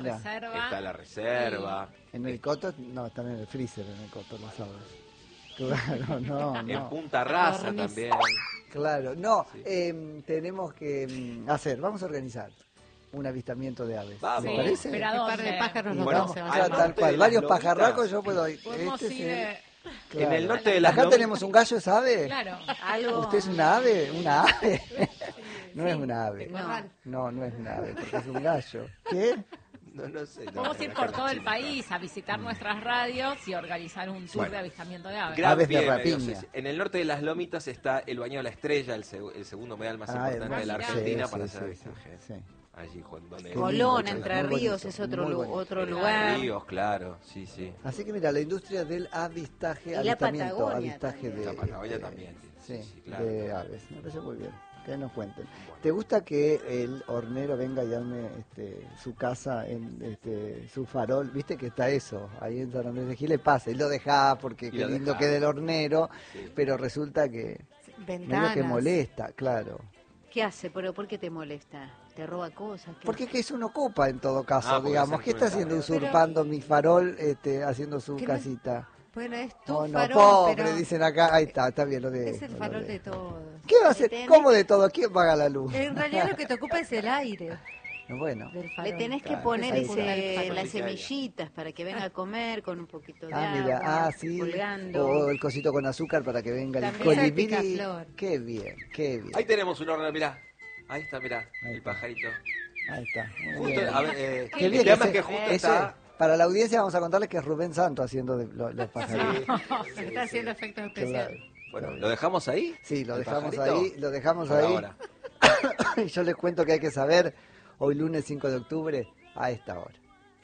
Reserva. Está la reserva. En el Coto, no, están en el freezer en el Coto, lo sabes. Claro, no. En Punta Rasa también. Claro, no, Sí. tenemos que vamos a organizar un avistamiento de aves. Vamos. ¿Me Sí, parece? pero ¿a Un dónde? par de pájaros nos Bueno, vamos a Ya, llevar. tal cual, de varios las pajarracos lomitas. yo puedo ir. Podemos Este es ir... claro. En el norte de las Acá lomitas. tenemos un gallo, ¿sabe? Claro. Algo... ¿Usted es una ave? ¿Una ave? No es una ave. No. No es una ave, porque es un gallo. ¿Qué? No sé. no, Podemos ir acá por la todo el China. país a visitar nuestras radios y organizar un tour Bueno. de avistamiento de aves. Gran Aves de pie, rapiña. Dios. En el norte de las Lomitas está el Baño de la Estrella, el segundo medal más importante de la hermoso. Argentina Sí, para sí, hacer sí, avistaje. sí. Allí, Juan, donde Qué Colón, lindo, Entre muy Ríos bonito, es otro, muy bonito. otro Entre lugar. Ríos, claro, sí. Así que mira, la industria del avistaje, Y la avistamiento, Patagonia avistaje también. de... La Patagonia también. Sí, claro. de aves. Me parece muy bien. Que nos cuenten. ¿Te gusta que el hornero venga y arme su casa, su farol? Viste que está eso, ahí en San Andrés de Giles pasa, y lo dejá porque Y qué lo lindo dejá. queda el hornero, Sí. pero resulta que medio Ventanas. que molesta, claro. ¿Qué hace? ¿Pero por qué te molesta? ¿Te roba cosas? ¿Qué Porque hace? que es un ocupa en todo caso, porque digamos. es ¿Qué está haciendo instrumental. usurpando mi farol, haciendo su Que no- casita? Bueno, es tu Oh, no, farol, pobre, pero dicen acá. Ahí está bien, lo de. es el farol de todos. ¿Qué va a hacer? Tenés- ¿Cómo de todo? ¿Quién paga la luz? En realidad lo que te ocupa es el aire Bueno, del farol. Le tenés que Claro, poner ahí está. las semillitas para que venga a comer con un poquito de agua, mira, sí. colgando. O el cosito con azúcar para que venga el También colibrí. salpicaflor. Qué bien, qué bien. Ahí tenemos un horno, mirá. Ahí está, mirá, Ahí el está. pajarito. Ahí está. Muy Justo, bien. a ver, Qué el bien, tema es ese- que justo ese- está... para la audiencia vamos a contarles que es Rubén Santo haciendo los pajaritos. Se está haciendo efectos especiales. Claro. Bueno, ¿lo dejamos ahí? Sí, lo ¿El dejamos pajarito? ahí, lo dejamos Por ahí. ahora. Y yo les cuento que hay que saber hoy lunes 5 de octubre a esta hora.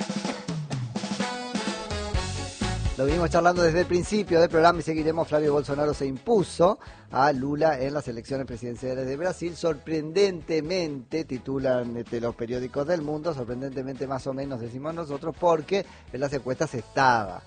Lo vinimos charlando desde el principio del programa y seguiremos. Flavio Bolsonaro se impuso a Lula en las elecciones presidenciales de Brasil. Sorprendentemente, titulan los periódicos del mundo, sorprendentemente más o menos decimos nosotros, porque en las encuestas estaba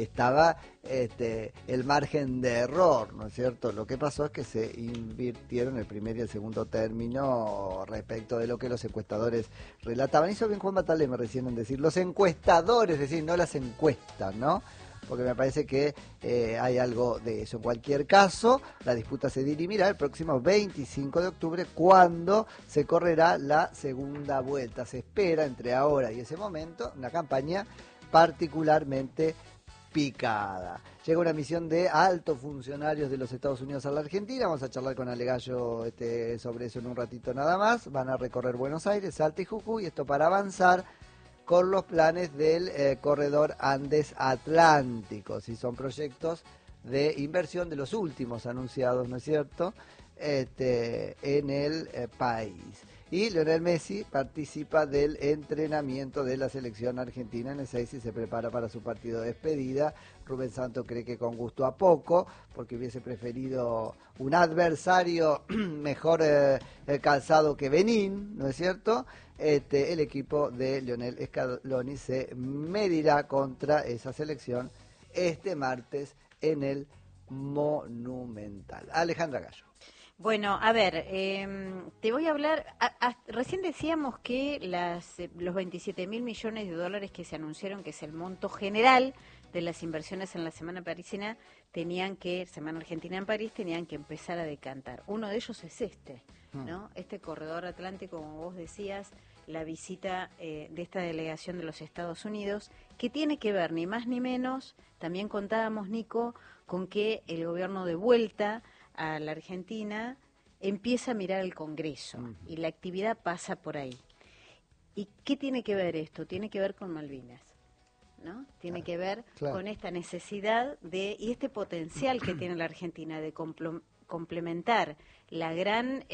el margen de error, ¿no es cierto? Lo que pasó es que se invirtieron el primer y el segundo término respecto de lo que los encuestadores relataban. Hizo bien Juan Bataleme recién en decir los encuestadores, es decir, no las encuestas, ¿no? Porque me parece que hay algo de eso. En cualquier caso, la disputa se dirimirá el próximo 25 de octubre, cuando se correrá la segunda vuelta. Se espera, entre ahora y ese momento, una campaña particularmente picada. Llega una misión de altos funcionarios de los Estados Unidos a la Argentina. Vamos a charlar con Ale Gallo sobre eso en un ratito nada más. Van a recorrer Buenos Aires, Salta y Jujuy. Esto para avanzar con los planes del corredor Andes Atlántico. Si son proyectos de inversión de los últimos anunciados, ¿no es cierto?, en el país. Y Lionel Messi participa del entrenamiento de la selección argentina en Ezeiza y se prepara para su partido de despedida. Rubén Santos cree que con gusto a poco, porque hubiese preferido un adversario mejor calzado que Benín, ¿no es cierto? El equipo de Lionel Scaloni se medirá contra esa selección este martes en el Monumental. Alejandra Gallo. Bueno, a ver, te voy a hablar, recién decíamos que los 27.000 millones de dólares que se anunciaron, que es el monto general de las inversiones en la Semana Parisina, Semana Argentina en París, tenían que empezar a decantar. Uno de ellos es ¿no? Este corredor atlántico, como vos decías, la visita de esta delegación de los Estados Unidos, que tiene que ver ni más ni menos, también contábamos, Nico, con que el gobierno de vuelta a la Argentina empieza a mirar el Congreso y la actividad pasa por ahí. ¿Y qué tiene que ver esto? Tiene que ver con Malvinas, ¿no? Tiene que ver con esta necesidad y este potencial que tiene la Argentina de complementar la gran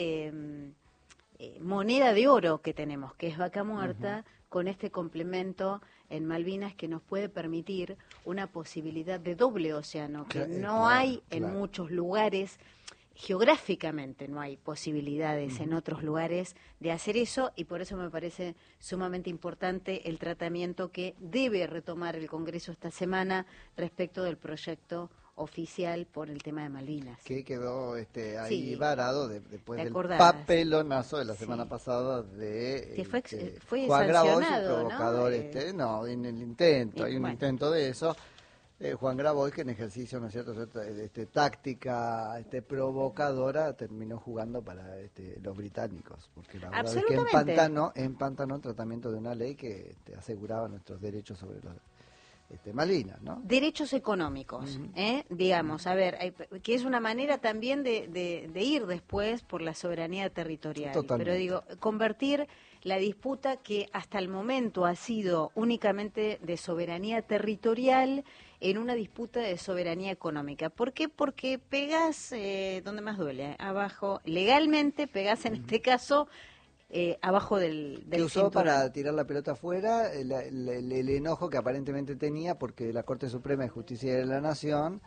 moneda de oro que tenemos, que es Vaca Muerta, con este complemento en Malvinas que nos puede permitir una posibilidad de doble océano, que no hay en muchos lugares, geográficamente no hay posibilidades en otros lugares de hacer eso, y por eso me parece sumamente importante el tratamiento que debe retomar el Congreso esta semana respecto del proyecto oficial por el tema de Malvinas. Que quedó ahí Sí. varado después ¿Te del acordás? papelonazo de la Sí. semana pasada de Que fue Juan Grabois, el sancionado, ¿no? provocador, no, en el intento, hay un bueno. intento de eso. Juan Grabois, que en ejercicio, ¿no es cierto?, táctica provocadora, terminó jugando para los británicos, porque la verdad es que empantanó el tratamiento de una ley que aseguraba nuestros derechos sobre los Malvinas, ¿no? Derechos económicos, digamos, a ver, que es una manera también de ir después por la soberanía territorial. Totalmente. Pero digo, convertir la disputa que hasta el momento ha sido únicamente de soberanía territorial en una disputa de soberanía económica. ¿Por qué? Porque pegás donde más duele, abajo, legalmente pegás en este caso abajo del que usó cinturón. para tirar la pelota afuera, el enojo que aparentemente tenía porque la Corte Suprema de Justicia de la Nación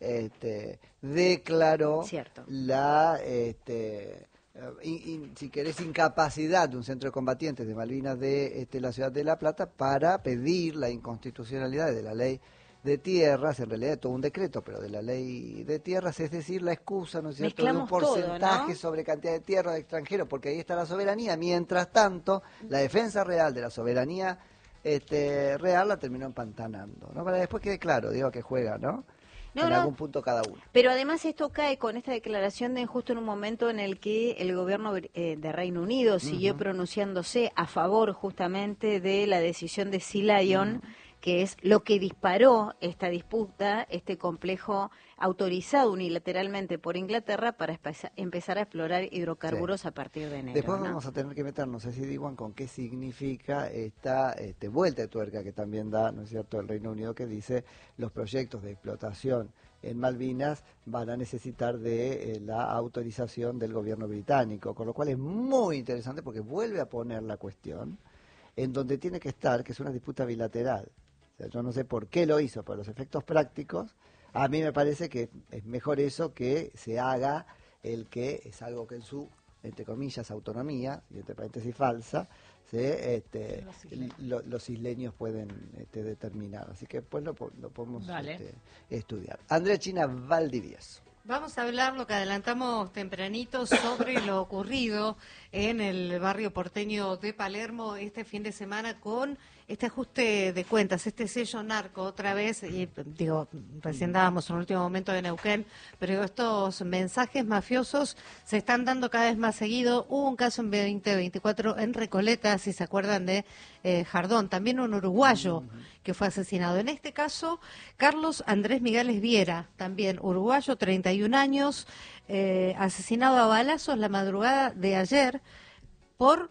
declaró Cierto. la si querés incapacidad de un centro de combatientes de Malvinas de la ciudad de La Plata para pedir la inconstitucionalidad de la ley de tierras, en realidad todo un decreto, pero de la ley de tierras, es decir, la excusa, ¿no es cierto?, de un Mezclamos todo, porcentaje ¿no? sobre cantidad de tierras de extranjeros, porque ahí está la soberanía. Mientras tanto, la defensa real de la soberanía real la terminó empantanando, ¿no? Para después quede claro, digo, que juega, ¿no? En algún punto cada uno. Pero además esto cae con esta declaración de justo en un momento en el que el gobierno de Reino Unido siguió pronunciándose a favor justamente de la decisión de Sea Lion, que es lo que disparó esta disputa, este complejo autorizado unilateralmente por Inglaterra para empezar a explorar hidrocarburos a partir de enero. Después ¿no? vamos a tener que meternos, si digan con qué significa esta vuelta de tuerca que también da, ¿no es cierto?, el Reino Unido, que dice los proyectos de explotación en Malvinas van a necesitar de la autorización del gobierno británico, con lo cual es muy interesante porque vuelve a poner la cuestión en donde tiene que estar, que es una disputa bilateral. O sea, yo no sé por qué lo hizo, pero los efectos prácticos, a mí me parece que es mejor eso que se haga el que es algo que en su, entre comillas, autonomía, y entre paréntesis falsa, los isleños pueden determinar. Así que después lo podemos estudiar. Andrea China Valdivieso. Vamos a hablar, lo que adelantamos tempranito, sobre lo ocurrido en el barrio porteño de Palermo este fin de semana con este ajuste de cuentas, este sello narco otra vez, y digo, recién dábamos en el último momento de Neuquén, pero estos mensajes mafiosos se están dando cada vez más seguido. Hubo un caso en 2024 en Recoleta, si se acuerdan de Jardón, también un uruguayo que fue asesinado. En este caso, Carlos Andrés Migales Viera, también uruguayo, 31 años, asesinado a balazos la madrugada de ayer por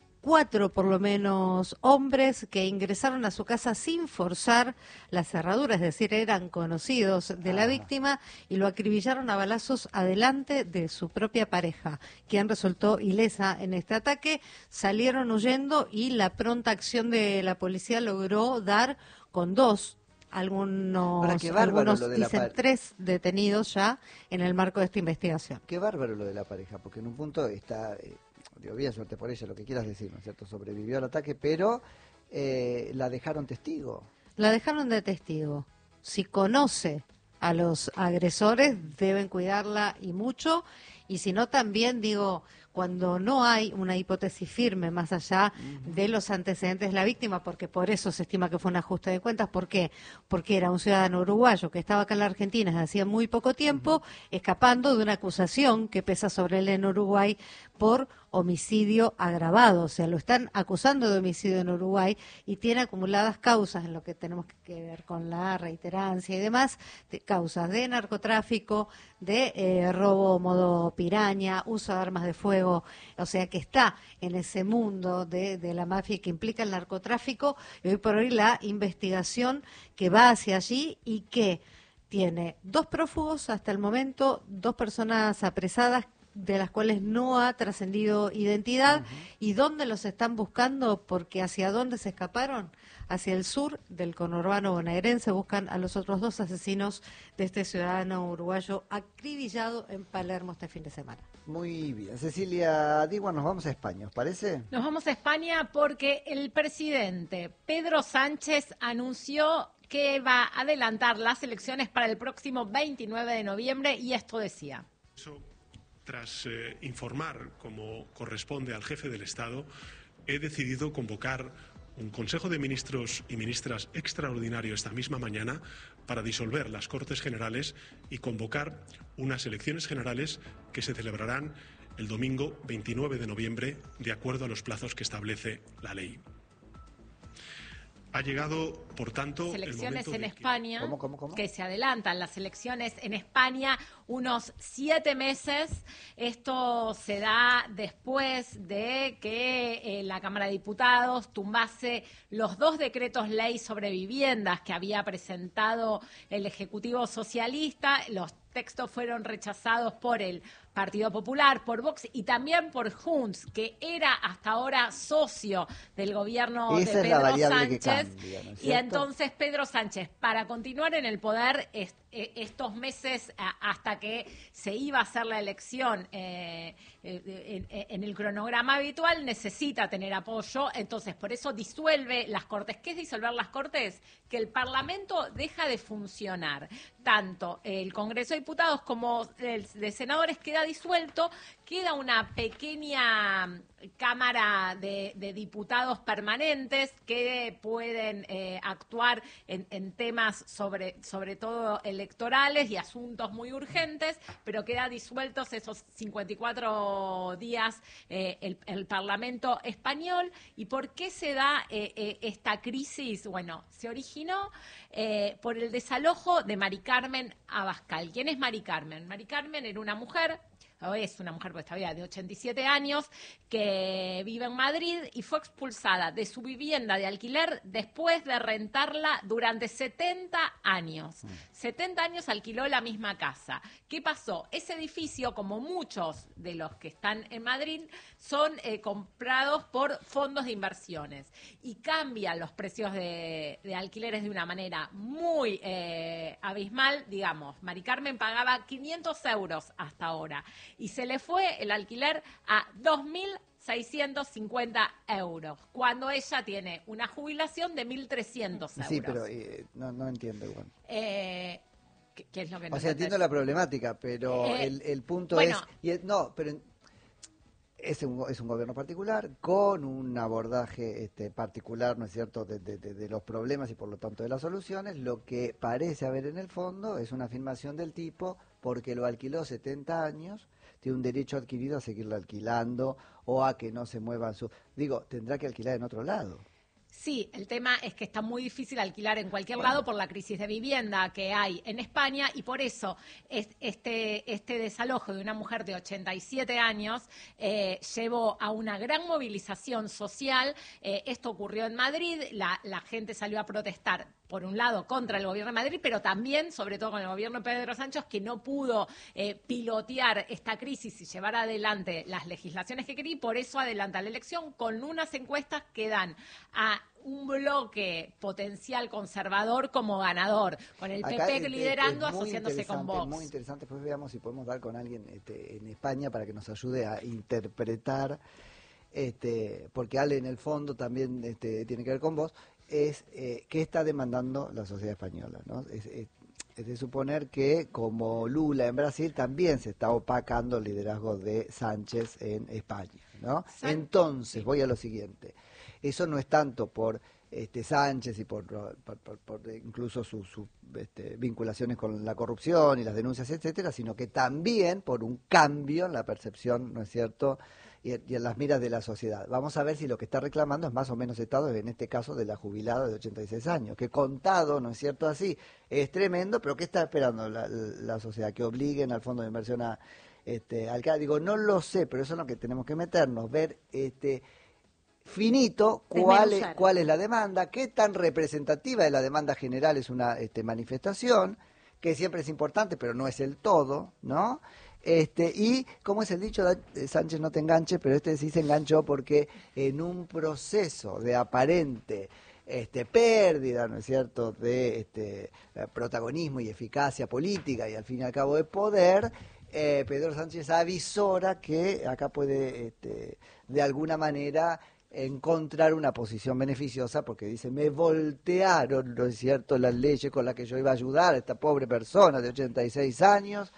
4 por lo menos hombres que ingresaron a su casa sin forzar la cerradura, es decir, eran conocidos de la víctima y lo acribillaron a balazos adelante de su propia pareja, quien resultó ilesa en este ataque. Salieron huyendo y la pronta acción de la policía logró dar con 2. Algunos dicen 3 detenidos ya en el marco de esta investigación. Qué bárbaro lo de la pareja, porque en un punto está, digo, bien, suerte por ella, lo que quieras decir, ¿no es cierto? Sobrevivió al ataque, pero la dejaron testigo. La dejaron de testigo. Si conoce a los agresores, deben cuidarla y mucho. Y si no, también digo, cuando no hay una hipótesis firme más allá de los antecedentes de la víctima, porque por eso se estima que fue un ajuste de cuentas. ¿Por qué? Porque era un ciudadano uruguayo que estaba acá en la Argentina desde hacía muy poco tiempo, escapando de una acusación que pesa sobre él en Uruguay por homicidio agravado. O sea, lo están acusando de homicidio en Uruguay y tiene acumuladas causas en lo que tenemos que ver con la reiterancia y demás, causas de narcotráfico, de robo modo piraña, uso de armas de fuego. O sea, que está en ese mundo de la mafia que implica el narcotráfico, y hoy por hoy la investigación que va hacia allí y que tiene 2 prófugos hasta el momento, 2 personas apresadas, de las cuales no ha trascendido identidad. ¿Y dónde los están buscando? Porque hacia dónde se escaparon, hacia el sur del conurbano bonaerense, buscan a los otros 2 asesinos de este ciudadano uruguayo acribillado en Palermo este fin de semana. Muy bien. Cecilia Digua, nos vamos a España, ¿os parece? Nos vamos a España porque el presidente Pedro Sánchez anunció que va a adelantar las elecciones para el próximo 29 de noviembre y esto decía. Tras informar, como corresponde al jefe del Estado, he decidido convocar un Consejo de Ministros y Ministras extraordinario esta misma mañana para disolver las Cortes Generales y convocar unas elecciones generales que se celebrarán el domingo 29 de noviembre, de acuerdo a los plazos que establece la ley. Ha llegado, por tanto, elecciones el momento en de España, ¿Cómo? que se adelantan las elecciones en España unos 7 meses. Esto se da después de que la Cámara de Diputados tumbase los 2 decretos ley sobre viviendas que había presentado el Ejecutivo Socialista. Los textos fueron rechazados por el Partido Popular, por Vox y también por Junts, que era hasta ahora socio del gobierno de Pedro Sánchez. Cambia, ¿no es y cierto? entonces Pedro Sánchez, para continuar en el poder estos meses hasta que se iba a hacer la elección en el cronograma habitual, necesita tener apoyo. Entonces, por eso disuelve las Cortes. ¿Qué es disolver las Cortes? Que el Parlamento deja de funcionar. Tanto el Congreso de Diputados como el de Senadores queda disuelto, queda una pequeña Cámara de Diputados permanentes que pueden actuar en temas sobre todo electorales y asuntos muy urgentes, pero queda disueltos esos 54 días el Parlamento español. ¿Y por qué se da esta crisis? Bueno, se originó por el desalojo de Mari Carmen Abascal. ¿Quién es Mari Carmen? Mari Carmen era una mujer, o es una mujer, pues todavía de 87 años, que vive en Madrid y fue expulsada de su vivienda de alquiler después de rentarla durante 70 años. 70 años alquiló la misma casa. ¿Qué pasó? Ese edificio, como muchos de los que están en Madrid, son comprados por fondos de inversiones y cambian los precios de alquileres de una manera muy abismal. Digamos, Mari Carmen pagaba 500 euros hasta ahora y se le fue el alquiler a 2.650 euros, cuando ella tiene una jubilación de 1.300 euros. Sí, pero no entiendo igual. ¿Qué es lo que no O sea, entiendo la problemática, pero el punto bueno, es un gobierno particular con un abordaje particular, ¿no es cierto?, de los problemas y por lo tanto de las soluciones. Lo que parece haber en el fondo es una afirmación del tipo, porque lo alquiló 70 años, tiene un derecho adquirido a seguirlo alquilando o a que no se muevan su... Digo, tendrá que alquilar en otro lado. Sí, el tema es que está muy difícil alquilar en cualquier lado por la crisis de vivienda que hay en España y por eso este desalojo de una mujer de 87 años llevó a una gran movilización social. Esto ocurrió en Madrid, la gente salió a protestar, por un lado, contra el gobierno de Madrid, pero también, sobre todo, con el gobierno de Pedro Sánchez, que no pudo pilotear esta crisis y llevar adelante las legislaciones que quería, y por eso adelanta la elección con unas encuestas que dan a un bloque potencial conservador como ganador, con el Acá PP liderando, asociándose con Es Vox. muy interesante, pues veamos si podemos dar con alguien en España para que nos ayude a interpretar, porque Ale en el fondo también tiene que ver con vos, es qué está demandando la sociedad española, ¿no? Es de suponer que, como Lula en Brasil, también se está opacando el liderazgo de Sánchez en España, ¿no? Entonces, voy a lo siguiente. Eso no es tanto por Sánchez y por incluso sus vinculaciones con la corrupción y las denuncias, etcétera, sino que también por un cambio en la percepción, ¿no es cierto?, y en las miras de la sociedad. Vamos a ver si lo que está reclamando es más o menos Estado, en este caso de la jubilada de 86 años, que contado, ¿no es cierto?, así, es tremendo, pero ¿qué está esperando la sociedad? Que obliguen al fondo de inversión a digo, no lo sé, pero eso es lo que tenemos que meternos, ver finito cuál es la demanda, qué tan representativa de la demanda general es una manifestación, que siempre es importante, pero no es el todo, ¿no? Y como es el dicho, Sánchez no te enganche, pero sí se enganchó porque en un proceso de aparente pérdida, ¿no es cierto?, de protagonismo y eficacia política y al fin y al cabo de poder, Pedro Sánchez avisora que acá puede de alguna manera encontrar una posición beneficiosa porque dice, me voltearon, ¿no es cierto?, las leyes con las que yo iba a ayudar a esta pobre persona de 86 años,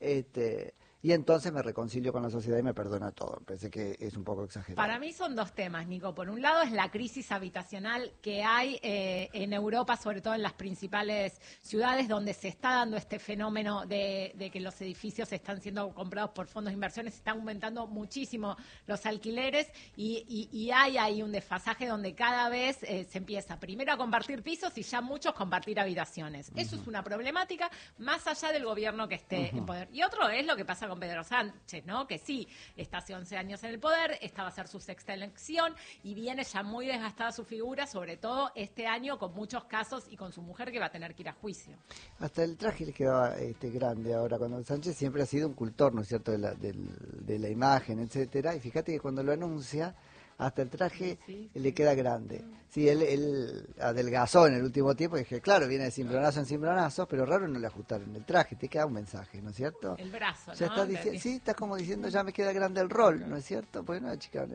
y entonces me reconcilio con la sociedad y me perdona todo. Pensé que es un poco exagerado. Para mí son dos temas, Nico. Por un lado es la crisis habitacional que hay en Europa, sobre todo en las principales ciudades, donde se está dando este fenómeno de que los edificios están siendo comprados por fondos de inversiones, se están aumentando muchísimo los alquileres y hay ahí un desfasaje donde cada vez se empieza primero a compartir pisos y ya muchos compartir habitaciones. Eso es una problemática más allá del gobierno que esté en poder. Y otro es lo que pasa con Pedro Sánchez, ¿no? Que sí, está hace 11 años en el poder, esta va a ser su sexta elección y viene ya muy desgastada su figura, sobre todo este año con muchos casos y con su mujer que va a tener que ir a juicio. Hasta el traje le quedaba grande ahora, cuando Sánchez siempre ha sido un cultor, ¿no es cierto?, de la imagen, etcétera, y fíjate que cuando lo anuncia, hasta el traje le queda grande. Sí, él adelgazó en el último tiempo y dije, claro, viene de cimbronazo en cimbronazo, pero raro no le ajustaron el traje, te queda un mensaje, ¿no es cierto? El brazo, ¿no? Ya está diciendo, sí, está como diciendo, ya me queda grande el rol, ¿no es cierto? Pues no, chica,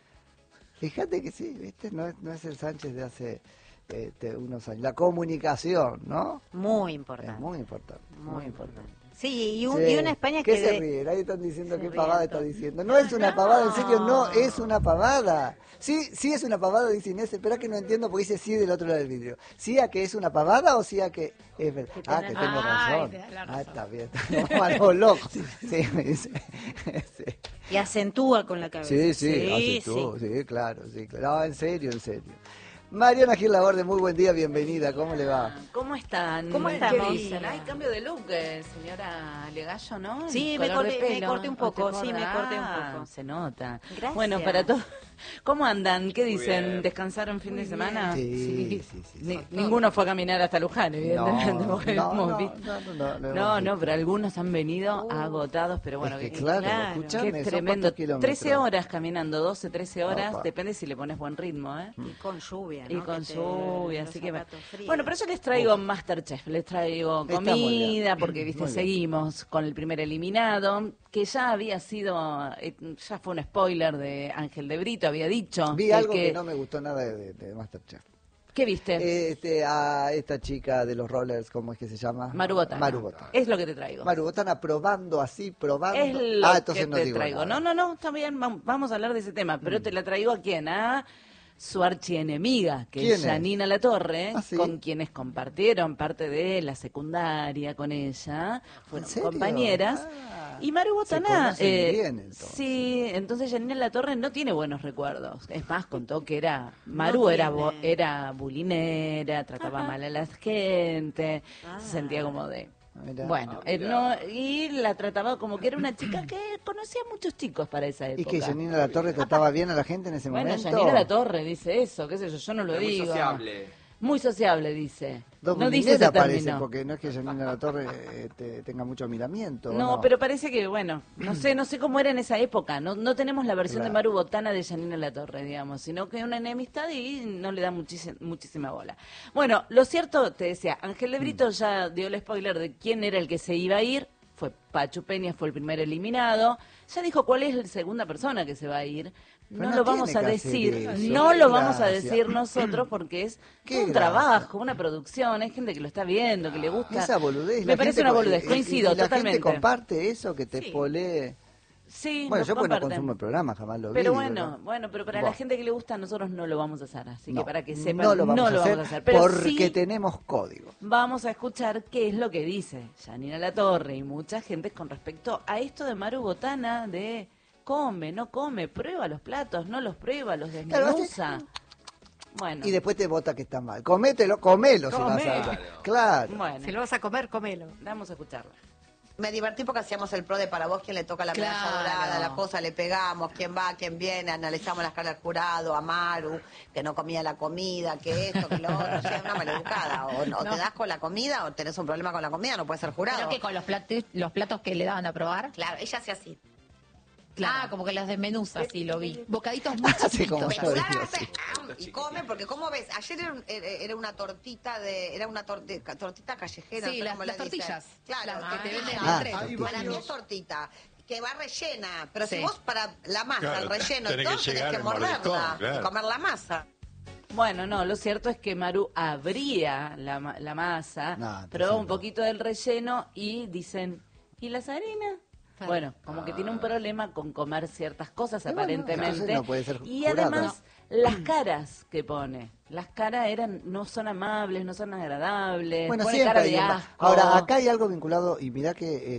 fíjate que sí, ¿viste? No es el Sánchez de hace unos años. La comunicación, ¿no? Muy importante. Es muy importante, muy importante. Sí, y una España ¿Qué que... se ríen? Ahí están diciendo qué ríen pavada todos. está diciendo. No es una pavada, en serio, no es una pavada. Sí es una pavada, dice Inés. Espera que no entiendo porque dice sí del otro lado del vidrio. ¿Sí a que es una pavada o sí a que es verdad? Que tengo razón. te da la razón. Está bien. Estamos algo locos. Sí, me dice. Sí. Y acentúa con la cabeza. Sí, claro. No, en serio. Mariana Gil Laborde, muy buen día, bienvenida, ¿cómo le va? ¿Cómo están? ¿Cómo ¿Qué estamos? dicen? Hay cambio de look, señora Legallo, ¿no? Sí, El me color de corté pelo. un poco, ¿Te sí, me acordás? corté un poco. Se nota. Gracias. Bueno, para todos. ¿Cómo andan? ¿Qué dicen? bien. ¿Descansaron fin de semana? Sí. Ninguno fue a caminar hasta Luján, evidentemente. porque hemos visto. No, pero algunos han venido agotados, pero bueno, es que claro, escuchame, qué son tremendo. cuántos kilómetros. 13 horas caminando, 12, 13 horas, Opa. depende si le pones buen ritmo, ¿eh? Y con lluvia, ¿no? Y con Que lluvia, los así que... zapatos fríos. Bueno, pero yo les traigo Masterchef, les traigo Está muy comida, bien. porque, viste, Muy bien. seguimos con el primer eliminado, que ya había sido, ya fue un spoiler de Ángel de Brito, había dicho... Vi algo que no me gustó nada de Masterchef. ¿Qué viste? A esta chica de los rollers, ¿cómo es que se llama? Maru Botana. Maru Botana. Es lo que te traigo. Maru Botana probando. Es lo entonces que no te digo traigo. nada. No, está bien, vamos a hablar de ese tema, pero te la traigo a quién, a su archienemiga, que ¿Quién es es? Janina Latorre, ¿Ah, sí? con quienes compartieron parte de la secundaria con ella, fueron serio? compañeras. Ah, Y Maru se Botana, conocen bien, entonces. sí, entonces Janina Latorre no tiene buenos recuerdos. Es más, contó que Maru era bulinera, trataba mal a la gente, se sentía como de... Mirá. Bueno, y la trataba como que era una chica que conocía a muchos chicos para esa época. ¿Y que Janina Latorre trataba bien a la gente en ese Bueno, momento? Janina Latorre dice eso, qué sé yo no lo Muy digo. sociable. Muy sociable, dice. Dos No dice ese parece, término. porque no es que Janina Latorre tenga mucho miramiento. No, pero parece que, bueno, no sé cómo era en esa época. No tenemos la versión de Claro. Maru Botana de Janina Latorre, digamos, sino que una enemistad y no le da muchísima bola. Bueno, lo cierto, te decía, Ángel de Brito ya dio el spoiler de quién era el que se iba a ir. Fue Pachu Peña, fue el primer eliminado. Ya dijo cuál es la segunda persona que se va a ir. Pero No no lo vamos tiene a que decir, hacer eso. no Qué lo vamos a gracia. decir nosotros porque es Qué un gracia. trabajo, una producción, hay gente que lo está viendo, que le gusta. Esa boludez. Me parece una boludez, coincido y la totalmente. gente comparte eso que te Sí. spolee. Sí, Bueno, nos yo pues no comparten. consumo el programa, jamás lo vi. Pero ¿verdad? bueno, pero para Buah. la gente que le gusta nosotros no lo vamos a hacer, así No, que para que sepan, no lo vamos a hacer Pero porque sí tenemos código. vamos a escuchar qué es lo que dice Janina Latorre y mucha gente con respecto a esto de Maru Botana de come, no come, prueba los platos, no los prueba, los Claro, desmenuza. Bueno, Y después te vota que está mal. Comelo si vas a Comé. ver. Claro. bueno, Si lo vas a comer, comelo. vamos a escucharla. Me divertí porque hacíamos el pro de para vos, quién le toca la medalla dorada, la cosa, le pegamos, quién va, quién viene, analizamos las caras del jurado, a Maru, que no comía la comida, que esto, que lo otro, o sea, una maleducada. O te das con la comida o tenés un problema con la comida, no puedes ser jurado. Creo que con los platos que le daban a probar. Claro, ella hacía así. Ah, como que las desmenuza, sí, lo vi. Bocaditos muy Así como chiquitos. yo digo, Claro, sí. y come, porque como ves, ayer era una tortita tortita callejera, Sí, no sé cómo las le dicen. tortillas. Claro, Las que te venden en el tortilla. tren. Para mí es tortita. que va rellena. Pero Sí. si vos para la masa, Claro, el relleno y tenés todo, que tenés llegar que al morderla mordiscón, claro. y comer la masa. Bueno, no, lo cierto es que Maru abría la masa, No, entonces probó un no. poquito del relleno y dicen, ¿y las harinas? Claro. Bueno, como que tiene un problema con comer ciertas cosas Bueno, aparentemente. entonces no puede ser Y jurada. además, las caras que pone. Las caras no son amables, no son agradables. Bueno, pone siempre cara hay de un- asco. Ahora, acá hay algo vinculado, y mirá que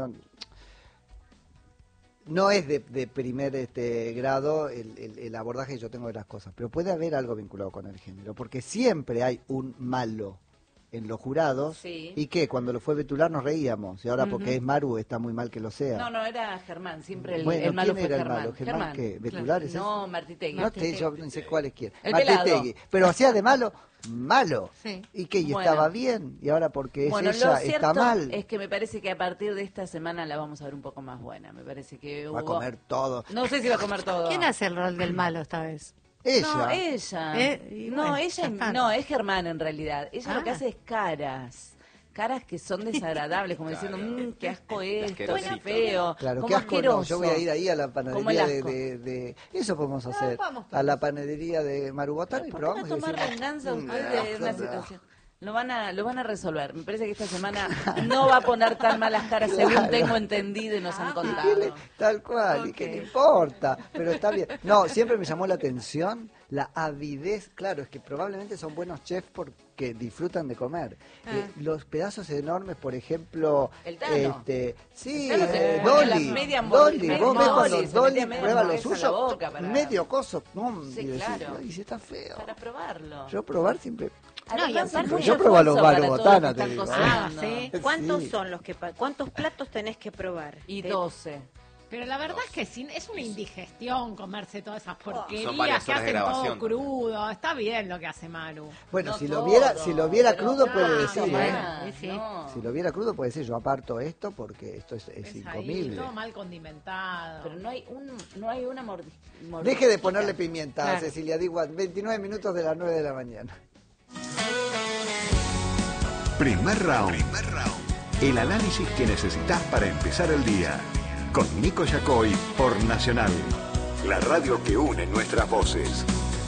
no es de primer grado el abordaje que yo tengo de las cosas, pero puede haber algo vinculado con el género, porque siempre hay un malo en los jurados, Sí. y que cuando lo fue Betular nos reíamos, y ahora porque es Maru está muy mal que lo sea. No, era Germán, siempre Bueno, el malo ¿quién fue era el Germán. malo? ¿Germán qué? ¿Betular es No, ese? Martitegui. No sé, yo no sé cuál es quién. El Martitegui. pelado. Pero hacía de malo, malo. Sí. ¿Y qué? ¿Y Bueno. estaba bien? ¿Y ahora porque es Bueno, ella lo cierto está mal? es que me parece que a partir de esta semana la vamos a ver un poco más buena. Me parece que Va a hubo... comer todo. No sé si va a comer todo. ¿Quién hace el rol del malo esta vez? Ella. No, ella. Y No, bueno, ella ya está. no, es Germán en realidad. Ella lo que Ah. hace es caras. Caras que son desagradables, como diciendo, qué asco esto, qué Asquerosito. feo, Claro, como qué asco, no, asqueroso. yo voy a ir ahí a la Como el panadería asco. de eso podemos hacer, vamos a la panadería de Marubotán y ¿Por qué van probamos a y tomar decimos, venganza ustedes de una no. situación? Lo van a resolver. Me parece que esta semana no va a poner tan malas caras, según Claro. tengo entendido y nos han ¿Y qué contado. tal cual, y qué le importa, pero está bien. No, siempre me llamó la atención la avidez, claro, es que probablemente son buenos chefs porque disfrutan de comer. Los pedazos enormes, por ejemplo, El Tano. sí, El Tano se pone Dolly, la media Dolly, media vos ves Dolly, cuando se Dolly metía media prueba lo hamburguesa en la suyo, boca para- medio coso, Sí, y decís, claro. "Ay, si está feo". Para probarlo. Yo probar siempre. Además, y aparte- es muy Yo pruebo a los esfuerzo para todos Marubotana, los que te están digo. cocinando. Sí. ¿Cuántos Sí. son los que cuántos platos tenés que probar? Y De- 12. Pero la verdad es que es una indigestión comerse todas esas porquerías Son varias que horas de hacen todo grabación. crudo. Está bien lo que hace Maru. Bueno, No si todo, lo viera pero- crudo puede Ah, decir, bueno. ¿eh? Sí, sí. No. Si lo viera crudo puede decir, yo aparto esto porque esto es Es ahí, incomible. todo mal condimentado. Pero no hay una Deje de ponerle pimienta, Claro. Cecilia Digua, 29 minutos de las 9 de la mañana. Primer round. El análisis que necesitas para empezar el día. Con Nico Yacoy por Nacional. La radio que une nuestras voces.